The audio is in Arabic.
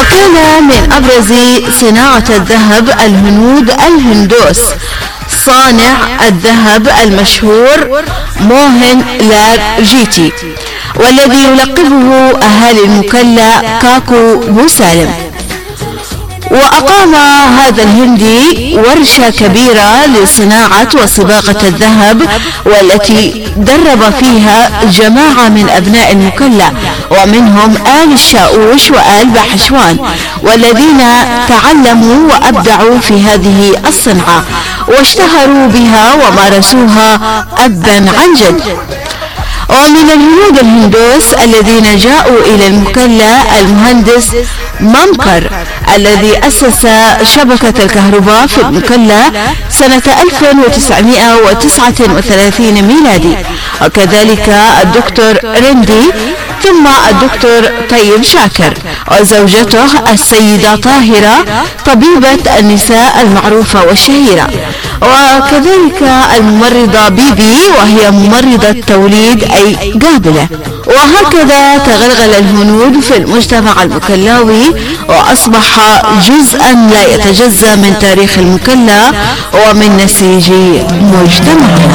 وكان من أبرز صناعة الذهب الهنود الهندوس صانع الذهب المشهور موهن لال جيتي، والذي يلقبه أهالي المكلا كاكو بوسالم. وأقام هذا الهندي ورشة كبيرة لصناعة وصباغة الذهب، والتي درب فيها جماعة من أبناء المكلا، ومنهم آل الشاؤوش وآل بحشوان، والذين تعلموا وأبدعوا في هذه الصنعة واشتهروا بها ومارسوها أبا عن جد. ومن الهنود الهندوس الذين جاءوا إلى المكلا المهندس ممكر، الذي أسس شبكة الكهرباء في المكلا سنة 1939 ميلادي، وكذلك الدكتور رندي، ثم الدكتور طيب شاكر، وزوجته السيدة طاهرة طبيبة النساء المعروفة والشهيرة، وكذلك الممرضة بيبي، وهي ممرضة توليد أي قابلة. وهكذا تغلغل الهنود في المجتمع المكلاوي، وأصبح جزءا لا يتجزأ من تاريخ المكلا ومن نسيج مجتمعنا.